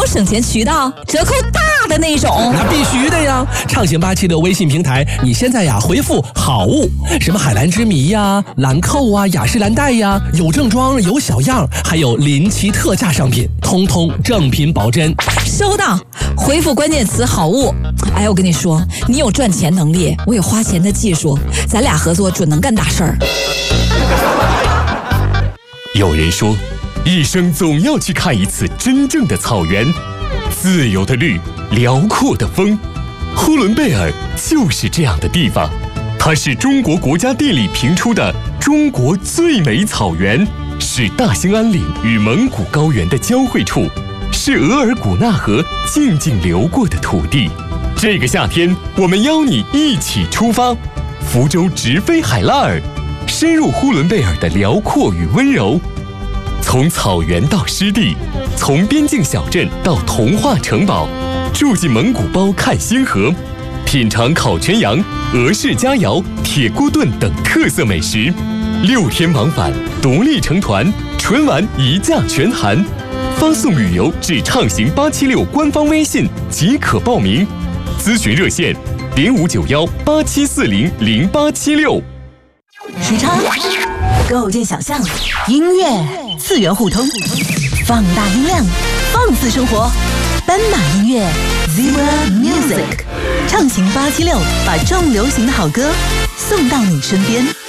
省钱渠道，折扣大的那种。 那必须的呀！畅行876微信平台，你现在呀回复好物，什么海蓝之谜呀、兰蔻啊、雅诗兰黛呀，有正装有小样，还有临期特价商品，通通正品保真。 收到，回复关键词好物。哎，我跟你说，你有赚钱能力，我有花钱的技术，咱俩合作准能干大事儿。 有人说，一生总要去看一次真正的草原，自由的绿，辽阔的风。呼伦贝尔就是这样的地方，它是中国国家地理评出的中国最美草原，是大兴安岭与蒙古高原的交汇处，是额尔古纳河静静流过的土地。这个夏天，我们邀你一起出发，福州直飞海拉尔，深入呼伦贝尔的辽阔与温柔。从草原到湿地，从边境小镇到童话城堡，住进蒙古包看星河，品尝烤全羊、俄式佳肴、铁锅炖等特色美食。6天往返，独立成团，纯玩一价全含。发送旅游至畅行876官方微信即可报名。咨询热线059187400876。 时差，构建想象，音乐次元互通，放大音量，放肆生活。斑马音乐 Zebra Music， 畅行876，把重流行的好歌送到你身边。